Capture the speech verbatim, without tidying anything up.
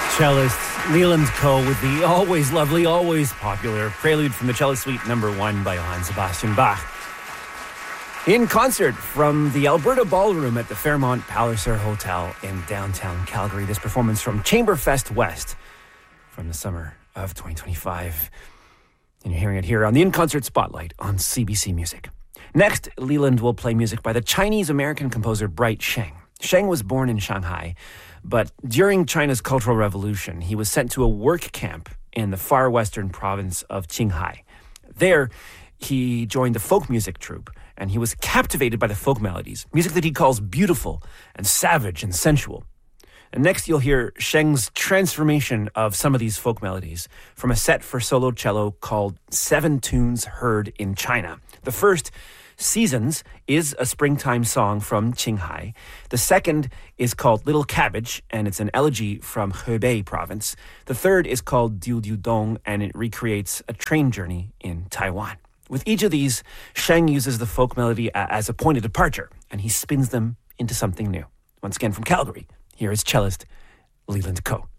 Cellist Leland Coe with the always lovely, always popular Prelude from the Cello Suite number one by Johann Sebastian Bach. In concert from the Alberta Ballroom at the Fairmont Palliser Hotel in downtown Calgary. This performance from Chamberfest West from the summer of twenty twenty-five. And you're hearing it here on the In-Concert Spotlight on C B C Music. Next, Leland will play music by the Chinese-American composer Bright Sheng. Sheng was born in Shanghai, but during China's Cultural Revolution, he was sent to a work camp in the far western province of Qinghai. There, he joined the folk music troupe, and he was captivated by the folk melodies, music that he calls beautiful and savage and sensual. And next, you'll hear Sheng's transformation of some of these folk melodies from a set for solo cello called Seven Tunes Heard in China. The first, Seasons, is a springtime song from Qinghai. The second is called Little Cabbage, and it's an elegy from Hebei province. The third is called Diu Diu Dong, and it recreates a train journey in Taiwan. With each of these, Sheng uses the folk melody as a point of departure, and he spins them into something new. Once again from Calgary, here is cellist Leland Coe.